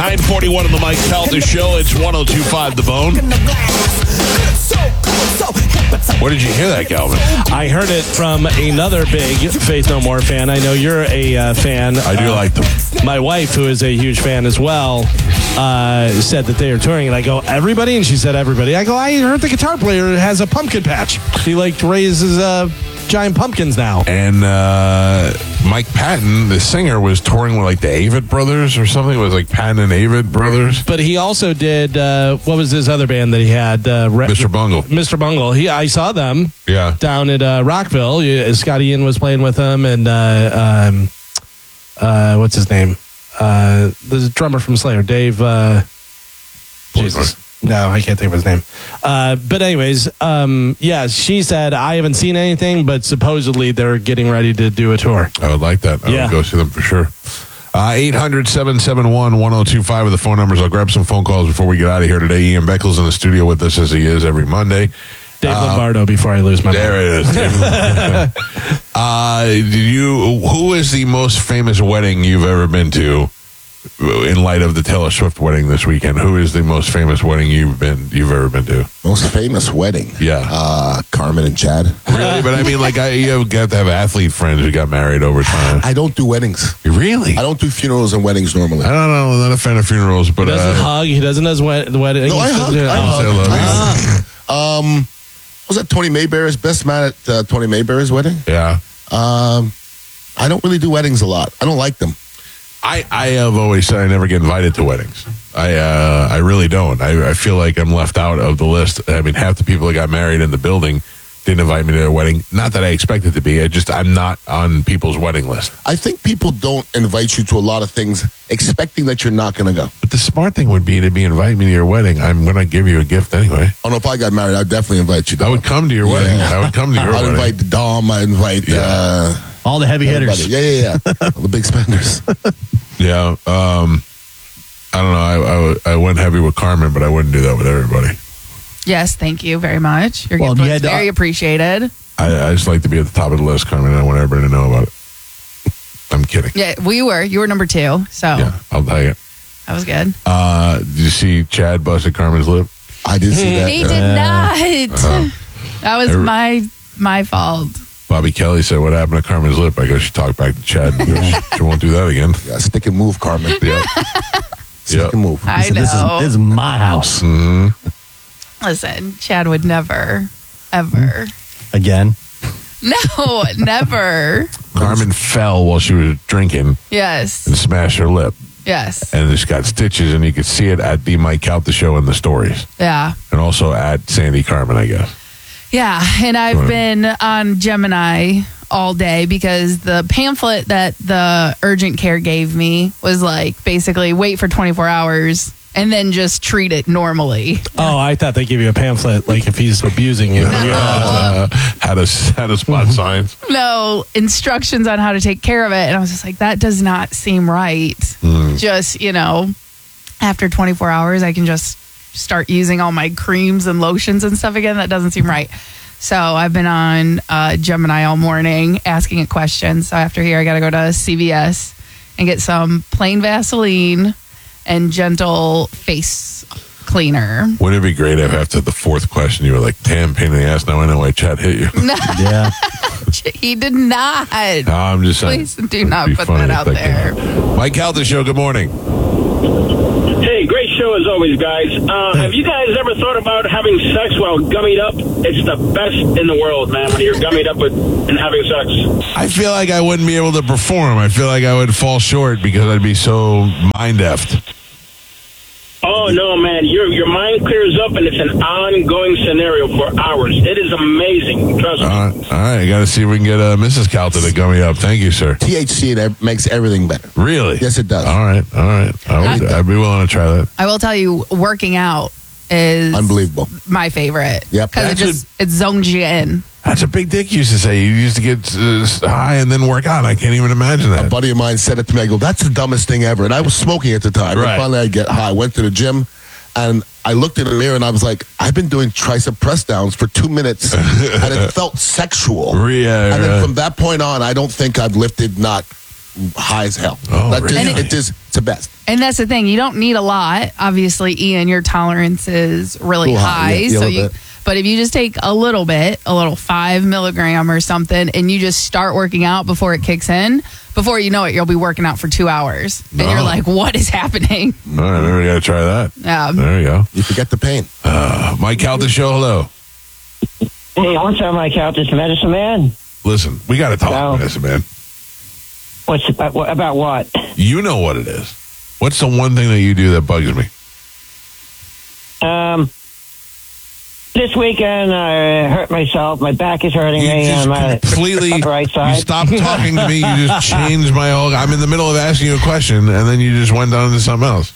9:41 on the Mike Calta Show. It's 102.5 The Bone. Where did you hear that, Calvin? I heard it from another big Faith No More fan. I know you're a fan. I do like them. My wife, who is a huge fan as well, said that they are touring. And I go, everybody? And she said, everybody. I go, I heard the guitar player has a pumpkin patch. He raises giant pumpkins now. And Mike Patton, the singer, was touring with the Avett Brothers or something. It was Patton and Avett Brothers. But he also did, what was his other band that he had? Mr. Bungle. Mr. Bungle. I saw them down at Rockville. Scott Ian was playing with them, and what's his name? The drummer from Slayer, Dave. Jesus. No, I can't think of his name. But anyways, she said, I haven't seen anything, but supposedly they're getting ready to do a tour. I would like that. I would go see them for sure. 800-771-1025 are the phone numbers. I'll grab some phone calls before we get out of here today. Ian Beckles in the studio with us as he is every Monday. Dave Lombardo before I lose my mind. There it is. Who is the most famous wedding you've ever been to in light of the Taylor Swift wedding this weekend? Who is the most famous wedding you've ever been to? Most famous wedding? Yeah. Carmen and Chad. Really? But I mean, you got to have athlete friends who got married over time. I don't do weddings. Really? I don't do funerals and weddings normally. I don't know. I'm not a fan of funerals, but he doesn't hug. He doesn't do wedding. No, I hug. Was that Tony Mayberry's best man at Tony Mayberry's wedding? Yeah. I don't really do weddings a lot. I don't like them. I have always said I never get invited to weddings. I really don't. I feel like I'm left out of the list. I mean, half the people that got married in the building didn't invite me to their wedding. Not that I expect it to be. I'm not on people's wedding list. I think people don't invite you to a lot of things expecting that you're not going to go. But the smart thing would be to invite me to your wedding. I'm going to give you a gift anyway. Oh, no, if I got married, I'd definitely invite you. I would come to your wedding. I would come to your wedding. I'd invite the Dom. I'd invite all the heavy hitters. Yeah. All the big spenders. Yeah. I don't know. I went heavy with Carmen, but I wouldn't do that with everybody. Yes, thank you very much. Your gift was very appreciated. I just like to be at the top of the list, Carmen. I want everybody to know about it. I'm kidding. Yeah, we were. You were number 2, so. Yeah, I'll tell you. That was good. Did you see Chad busted Carmen's lip? I did see that. He did not. That was my fault. Bobby Kelly said, what happened to Carmen's lip? I go, she talked back to Chad. She won't do that again. Yeah, stick and move, Carmen. Yeah. Stick and move. I know. This is my house. Mm-hmm. Listen, Chad would never, ever. Again? No, never. Carmen fell while she was drinking. Yes. And smashed her lip. Yes. And it's got stitches, and you could see it at the Mike Calta Show in the stories. Yeah. And also at Sandy Carmen, I guess. Yeah, and I've been on Gemini all day because the pamphlet that the urgent care gave me was basically wait for 24 hours and then just treat it normally. Oh, I thought they give you a pamphlet if he's abusing you. How to spot signs. No, instructions on how to take care of it. And I was just that does not seem right. Just, after 24 hours, I can just start using all my creams and lotions and stuff again. That doesn't seem right. So I've been on Gemini all morning asking it questions. So after here, I got to go to CVS and get some plain Vaseline and gentle face cleaner. Wouldn't it be great if after the fourth question you were like, damn, pain in the ass, now I know why Chad hit you. Yeah. He did not. No, I'm just saying. Please do not put that out there. Mike Calta Show, good morning. Hey, great show as always, guys. Have you guys ever thought about having sex while gummied up? It's the best in the world, man, when you're gummied up and having sex. I feel like I wouldn't be able to perform. I feel like I would fall short because I'd be so mind-effed. Oh, no, man. Your mind clears up, and it's an ongoing scenario for hours. It is amazing. Trust me. All right. I got to see if we can get Mrs. Calta to gummy up. Thank you, sir. THC makes everything better. Really? Yes, it does. All right. I'd be willing to try that. I will tell you, working out is unbelievable. My favorite. Yep. Because it zones you in. That's what Big Dick used to say. You used to get high and then work out. I can't even imagine that. A buddy of mine said it to me. I go, that's the dumbest thing ever. And I was smoking at the time. Right. And finally, I get high. I went to the gym, and I looked in the mirror, and I was like, I've been doing tricep press downs for 2 minutes, and it felt sexual. Yeah, and then from that point on, I don't think I've lifted not high as hell. Oh, really? It's the best. And that's the thing. You don't need a lot. Obviously, Ian, your tolerance is really high. Yeah, so a little bit. but if you just take a little 5 milligram or something, and you just start working out before it kicks in, before you know it, you'll be working out for 2 hours. And you're like, what is happening? All right, maybe we got to try that. Yeah. There you go. You forget the pain. Mike Calta Show, hello. Hey, what's up, Mike Out? This Medicine Man. Listen, we got to talk No. about this, man. What's about what? You know what it is. What's the one thing that you do that bugs me? This weekend I hurt myself. My back is hurting You me just on my completely right you side. stopped talking to me. You just changed my whole. I'm in the middle of asking you a question, and then you just went on to something else.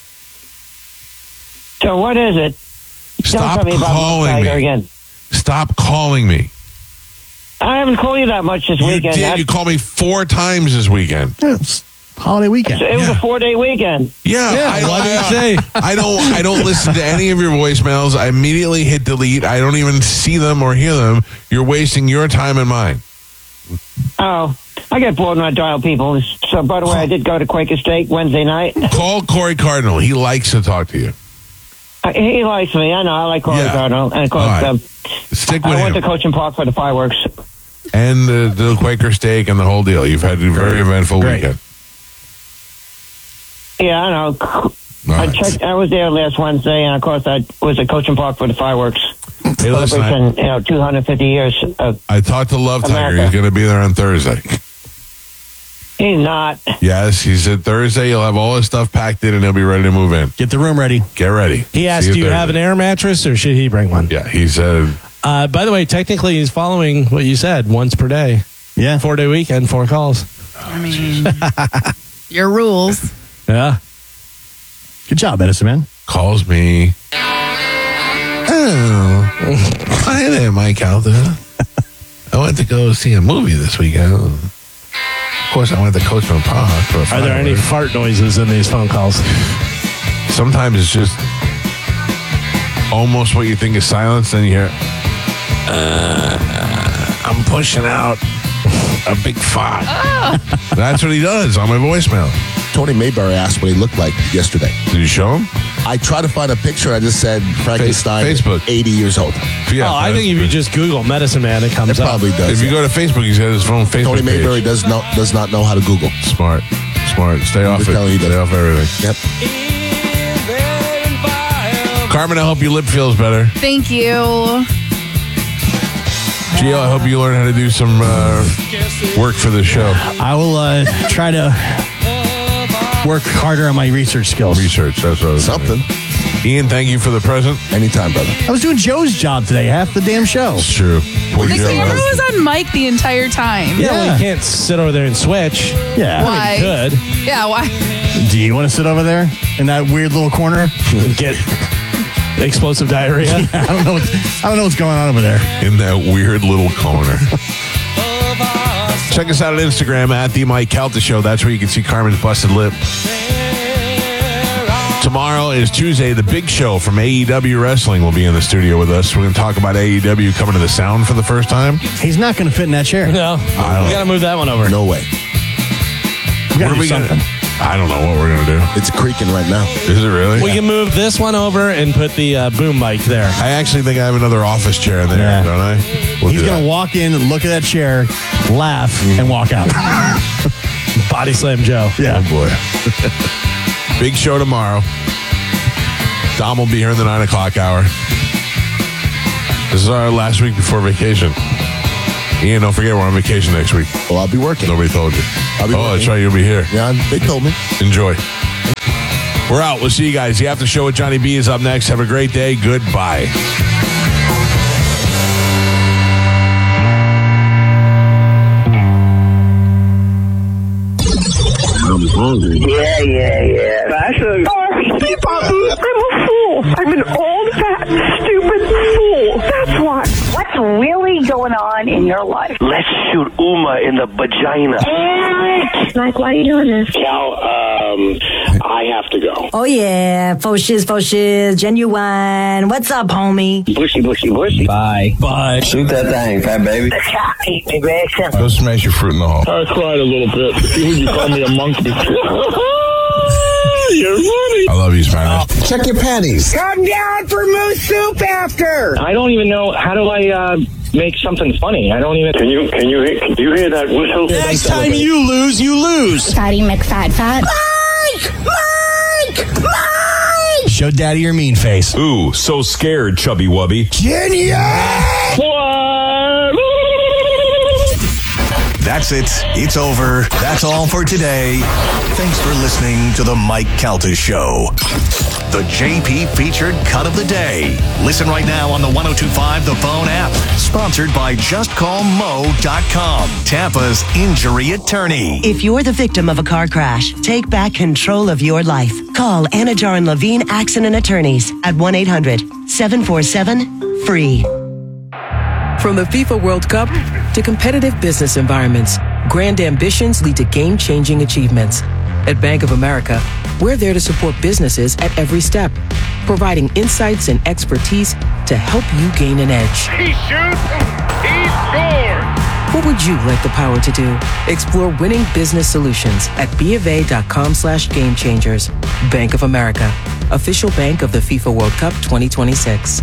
So what is it? Stop Don't tell me about calling Tiger me. again. Stop calling me. I haven't called you that much this You weekend. did. You called me 4 times this weekend. It's holiday weekend. It was a 4-day weekend. Yeah, what did you say? I don't listen to any of your voicemails. I immediately hit delete. I don't even see them or hear them. You're wasting your time and mine. Oh, I get bored when I dial people. So, by the way, I did go to Quaker Steak Wednesday night. Call Corey Cardinal. He likes to talk to you. He likes me. I know. I like Corey Yeah. Cardinal. And of course, All right. Stick with I went him. to Coaching Park for the fireworks. And the Quaker steak and the whole deal. You've had a very eventful Great. weekend. Yeah, I know. All right. I was there last Wednesday, and of course, I was at Coaching Park for the fireworks. Hey, listen, Celebration, 250 years. I talked to Love Tiger. America. He's going to be there on Thursday. He's not. Yes, he said Thursday he'll have all his stuff packed in and he'll be ready to move in. Get the room ready. Get ready. He asked, See do you Thursday. have an air mattress or should he bring one? Yeah, he said. By the way, technically he's following what you said, once per day. Yeah. 4-day weekend, 4 calls. I mean, your rules. Yeah. Good job, Medicine Man. Calls me. Oh, hi there, Mike Calda. I went to go see a movie this weekend. Of course, I went to Coachman Park for a Are there any fireworks. fart noises in these phone calls? Sometimes it's just almost what you think is silence, then you hear, I'm pushing out a big fart. That's what he does on my voicemail. Tony Mayberry asked what he looked like yesterday. Did you show him? I tried to find a picture. I just said Frankenstein, Facebook. 80 years old. Yeah, I think if you just Google Medicine Man, it comes It up. probably does. if you go to Facebook, he's got his phone Facebook Tony page. Mayberry does not know how to Google. Smart. Stay off it. telling you, he Stay does. off everything. Yep. Carmen, I hope your lip feels better. Thank you. Gio, I hope you learn how to do some work for the show. I will try to work harder on my research skills. Research, that's what I was Something. saying. Ian, thank you for the present. Anytime, brother. I was doing Joe's job today, half the damn show. It's true. Poor The Joe. camera was on Mike the entire time. Yeah, well, Yeah. you can't sit over there and switch. Yeah. Why? You could. Yeah, why? Do you want to sit over there in that weird little corner? And get explosive diarrhea. I don't know what's going on over there. In that weird little corner. Check us out on Instagram at The Mike Calta Show. That's where you can see Carmen's busted lip. Tomorrow is Tuesday. The Big Show from AEW Wrestling will be in the studio with us. We're going to talk about AEW coming to the Sound for the first time. He's not going to fit in that chair. No, we got to move that one over. No way. We gotta What are do we gonna- something. I don't know what we're going to do. It's creaking right now. Is it really? We can move this one over and put the boom mic there. I actually think I have another office chair in there, Yeah. don't I? We'll He's do going to that. walk in and look at that chair, laugh, and walk out. Body slam Joe. Yeah. Oh, boy. Big show tomorrow. Dom will be here in the 9 o'clock hour. This is our last week before vacation. Ian, don't forget we're on vacation next week. Well, I'll be working. Nobody told you. I'll be Oh, that's working. right. You'll be here. Yeah, they told me. Enjoy. We're out. We'll see you guys. The After Show with Johnny B is up next. Have a great day. Goodbye. Yeah. Fashion. Oh, Papu, I'm a fool. I'm an old, fat, stupid fool. That's why. What's really going on in your life? Let's shoot Uma in the vagina. Mike, why are you doing this? Cal, I have to go. Oh, yeah. Faux shiz, genuine. What's up, homie? Bushy. Bye. Shoot that thing, fat baby. Go smash your fruit in the hole. I cried a little bit. You call me a monkey. You're funny. I love you, Spanish. Check your panties. Come down for moose soup after. I don't even know, how do I make something funny? I don't even... Can you hear that whistle? Next time you lose. Fatty McFat. Mike! Show daddy your mean face. Ooh, so scared, chubby wubby. That's it. It's over. That's all for today. Thanks for listening to The Mike Calta Show. The JP featured cut of the day. Listen right now on the 102.5 The Phone app. Sponsored by JustCallMo.com, Tampa's injury attorney. If you're the victim of a car crash, take back control of your life. Call Anajar and Levine Accident Attorneys at 1-800-747-FREE. From the FIFA World Cup to competitive business environments, grand ambitions lead to game-changing achievements. At Bank of America, we're there to support businesses at every step, providing insights and expertise to help you gain an edge. He shoots. He scores. What would you like the power to do? Explore winning business solutions at BofA.com/gamechangers. Bank of America, official bank of the FIFA World Cup 2026.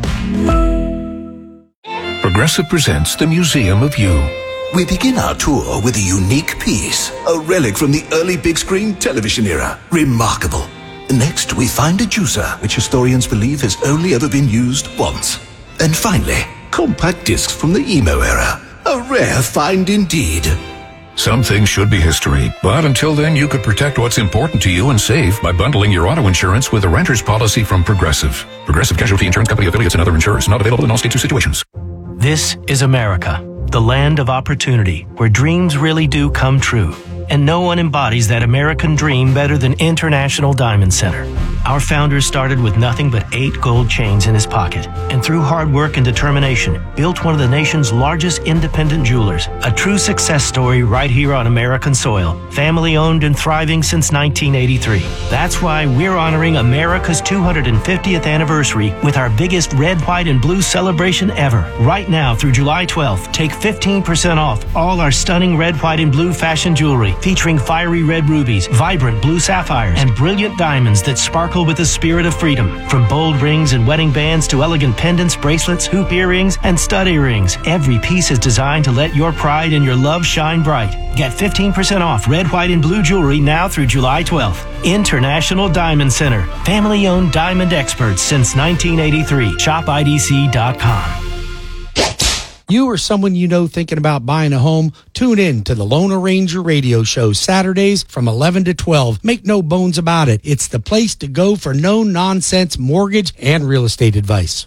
Progressive presents the Museum of You. We begin our tour with a unique piece, a relic from the early big screen television era. Remarkable. Next, we find a juicer, which historians believe has only ever been used once. And finally, compact discs from the emo era. A rare find indeed. Some things should be history, but until then, you could protect what's important to you and save by bundling your auto insurance with a renter's policy from Progressive. Progressive Casualty Insurance Company affiliates and other insurers. Not available in all states or situations. This is America, the land of opportunity, where dreams really do come true. And no one embodies that American dream better than International Diamond Center. Our founder started with nothing but 8 gold chains in his pocket, and through hard work and determination, built one of the nation's largest independent jewelers. A true success story right here on American soil. Family owned and thriving since 1983. That's why we're honoring America's 250th anniversary with our biggest red, white, and blue celebration ever. Right now through July 12th, take 15% off all our stunning red, white, and blue fashion jewelry, featuring fiery red rubies, vibrant blue sapphires, and brilliant diamonds that sparkle with the spirit of freedom. From bold rings and wedding bands to elegant pendants, bracelets, hoop earrings, and stud earrings, every piece is designed to let your pride and your love shine bright. Get 15% off red, white, and blue jewelry now through July 12th. International Diamond Center. Family-owned diamond experts since 1983. ShopIDC.com. You or someone you know thinking about buying a home, tune in to the Loner Ranger radio show Saturdays from 11 to 12. Make no bones about it. It's the place to go for no-nonsense mortgage and real estate advice.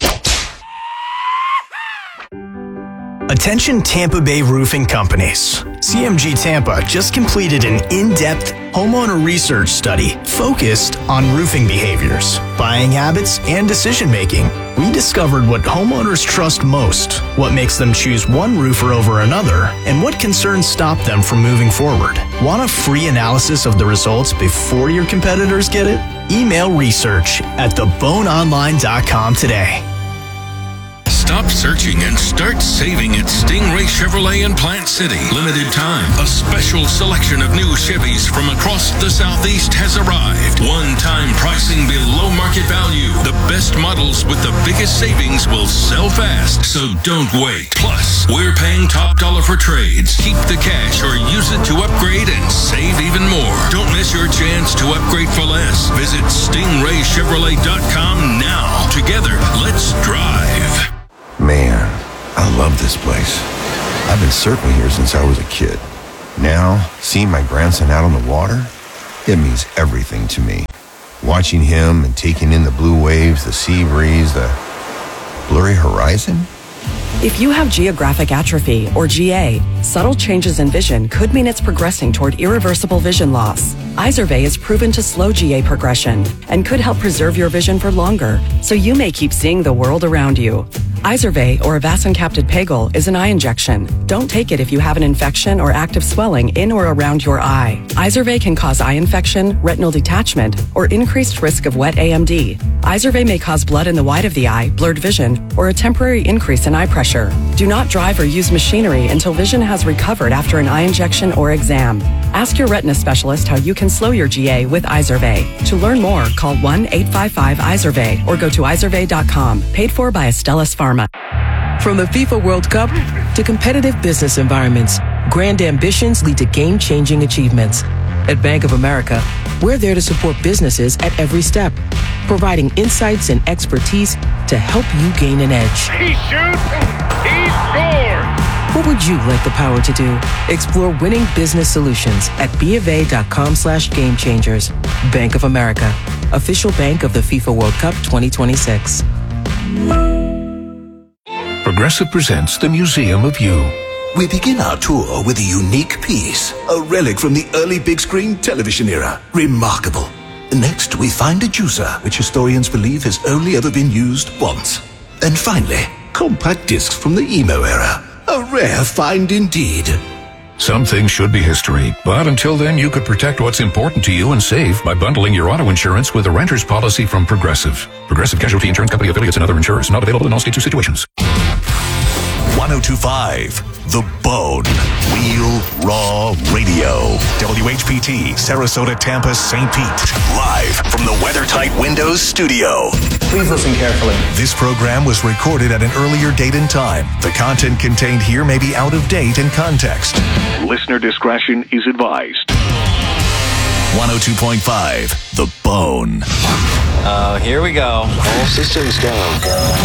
Attention Tampa Bay roofing companies. CMG Tampa just completed an in-depth homeowner research study focused on roofing behaviors, buying habits, and decision-making. We discovered what homeowners trust most, what makes them choose one roofer over another, and what concerns stop them from moving forward. Want a free analysis of the results before your competitors get it? Email research@theboneonline.com today. Stop searching and start saving at Stingray Chevrolet in Plant City. Limited time. A special selection of new Chevys from across the Southeast has arrived. One-time pricing below market value. The best models with the biggest savings will sell fast, so don't wait. Plus, we're paying top dollar for trades. Keep the cash or use it to upgrade and save even more. Don't miss your chance to upgrade for less. Visit StingrayChevrolet.com now. Together, let's drive. Man, I love this place. I've been surfing here since I was a kid. Now, seeing my grandson out on the water, it means everything to me. Watching him and taking in the blue waves, the sea breeze, the blurry horizon. If you have geographic atrophy, or GA, subtle changes in vision could mean it's progressing toward irreversible vision loss. Izervay is proven to slow GA progression and could help preserve your vision for longer, so you may keep seeing the world around you. Izervay, or avacincaptad pegol, is an eye injection. Don't take it if you have an infection or active swelling in or around your eye. Izervay can cause eye infection, retinal detachment, or increased risk of wet AMD. Izervay may cause blood in the white of the eye, blurred vision, or a temporary increase in eye pressure. Do not drive or use machinery until vision has recovered after an eye injection or exam. Ask your retina specialist how you can slow your GA with Izervay. To learn more, call 1-855-IZERVAY or go to izervay.com. Paid for by Astellas Pharma. From the FIFA World Cup to competitive business environments, grand ambitions lead to game-changing achievements. At Bank of America, we're there to support businesses at every step, providing insights and expertise to help you gain an edge. He shoots, he scores! What would you like the power to do? Explore winning business solutions at BofA.com/gamechangers. Bank of America, official bank of the FIFA World Cup 2026. Progressive presents the Museum of You. We begin our tour with a unique piece, a relic from the early big screen television era. Remarkable. Next, we find a juicer, which historians believe has only ever been used once. And finally, compact discs from the emo era. A rare find indeed. Some things should be history, but until then, you could protect what's important to you and save by bundling your auto insurance with a renter's policy from Progressive. Progressive Casualty Insurance Company affiliates and other insurers. Not available in all states or situations. 1025 The Bone. Real Raw Radio. WHPT, Sarasota, Tampa, St. Pete. Live from the WeatherTight Windows studio. Please listen carefully. This program was recorded at an earlier date and time. The content contained here may be out of date in context. Listener discretion is advised. 102.5 The Bone. Here we go. All systems go.